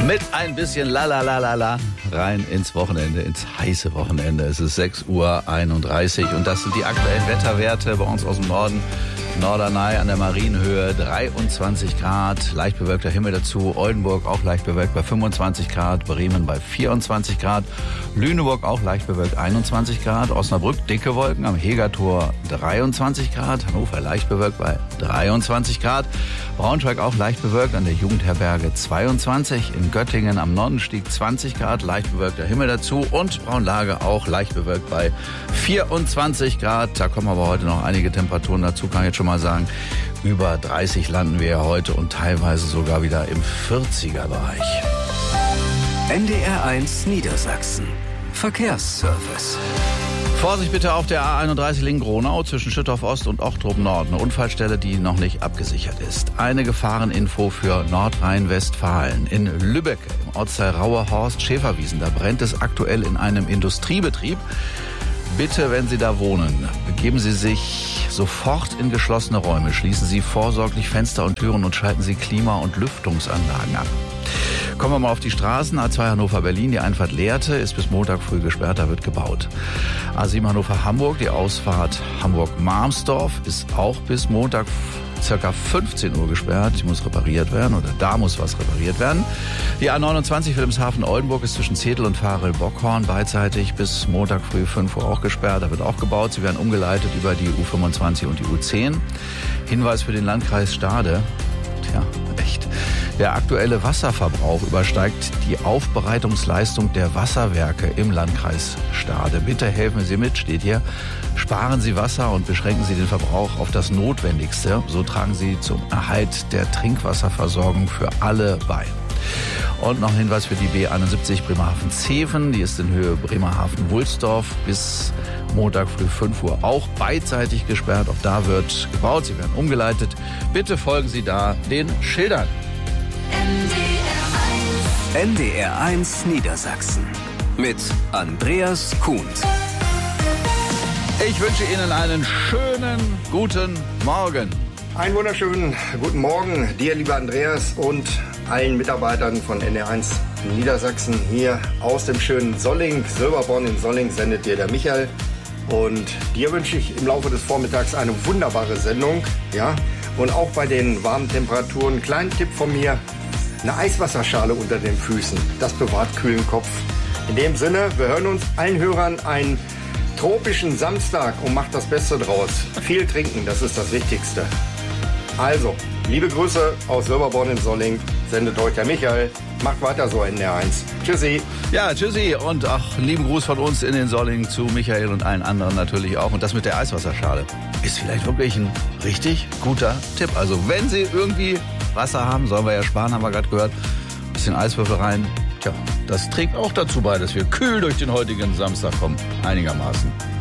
Mit ein bisschen la rein ins Wochenende, ins heiße Wochenende. Es ist 6:31 Uhr und das sind die aktuellen Wetterwerte bei uns aus dem Norden. Norderney an der Marienhöhe 23 Grad, leicht bewölkter Himmel dazu. Oldenburg auch leicht bewölkt bei 25 Grad, Bremen bei 24 Grad, Lüneburg auch leicht bewölkt 21 Grad, Osnabrück dicke Wolken, am Hegertor 23 Grad, Hannover leicht bewölkt bei 23 Grad, Braunschweig auch leicht bewölkt, an der Jugendherberge 22, in Göttingen am Nonnenstieg 20 Grad, leicht bewölkter Himmel dazu und Braunlage auch leicht bewölkt bei 24 Grad. Da kommen aber heute noch einige Temperaturen dazu, kann ich jetzt schon mal sagen. Über 30 landen wir ja heute und teilweise sogar wieder im 40er-Bereich. NDR1 Niedersachsen. Verkehrsservice. Vorsicht bitte auf der A31 Lingen-Gronau zwischen Schüttorf Ost und Ochtrup Nord. Eine Unfallstelle, die noch nicht abgesichert ist. Eine Gefahreninfo für Nordrhein-Westfalen. In Lübeck, im Ortsteil Rauerhorst, Schäferwiesen, da brennt es aktuell in einem Industriebetrieb. Bitte, wenn Sie da wohnen, begeben Sie sich sofort in geschlossene Räume. Schließen Sie vorsorglich Fenster und Türen und schalten Sie Klima- und Lüftungsanlagen ab. Kommen wir mal auf die Straßen. A2 Hannover-Berlin, die Einfahrt Lehrte, ist bis Montag früh gesperrt, da wird gebaut. A7 Hannover-Hamburg, die Ausfahrt Hamburg-Marmsdorf ist auch bis Montag circa 15 Uhr gesperrt. Die muss repariert werden oder da muss was repariert werden. Die A29 Wilhelmshaven-Oldenburg ist zwischen Zetel und Varel-Bockhorn beidseitig bis Montag früh 5 Uhr auch gesperrt. Da wird auch gebaut. Sie werden umgeleitet über die U25 und die U10. Hinweis für den Landkreis Stade. Tja, echt. Der aktuelle Wasserverbrauch übersteigt die Aufbereitungsleistung der Wasserwerke im Landkreis Stade. Bitte helfen Sie mit, steht hier. Sparen Sie Wasser und beschränken Sie den Verbrauch auf das Notwendigste. So tragen Sie zum Erhalt der Trinkwasserversorgung für alle bei. Und noch ein Hinweis für die B71 Bremerhaven-Zeven. Die ist in Höhe Bremerhaven-Wulsdorf bis Montag früh 5 Uhr auch beidseitig gesperrt. Auch da wird gebaut. Sie werden umgeleitet. Bitte folgen Sie da den Schildern. NDR1 Niedersachsen mit Andreas Kuhn. Ich wünsche Ihnen einen schönen guten Morgen. Einen wunderschönen guten Morgen dir, lieber Andreas, und allen Mitarbeitern von NDR1 Niedersachsen hier aus dem schönen Solling. Silberborn in Solling sendet dir der Michael. Und dir wünsche ich im Laufe des Vormittags eine wunderbare Sendung. Ja? Und auch bei den warmen Temperaturen, kleinen Tipp von mir, eine Eiswasserschale unter den Füßen. Das bewahrt kühlen Kopf. In dem Sinne, wir hören uns allen Hörern einen tropischen Samstag und macht das Beste draus. Viel trinken, das ist das Wichtigste. Also, liebe Grüße aus Silberborn in Solling, sendet euch der Michael. Macht weiter so in der 1. Tschüssi. Ja, tschüssi und auch lieben Gruß von uns in den Solling zu Michael und allen anderen natürlich auch. Und das mit der Eiswasserschale ist vielleicht wirklich ein richtig guter Tipp. Also wenn Sie irgendwie Wasser haben, sollen wir ja sparen, haben wir gerade gehört. Bisschen Eiswürfel rein. Tja, das trägt auch dazu bei, dass wir kühl durch den heutigen Samstag kommen. Einigermaßen.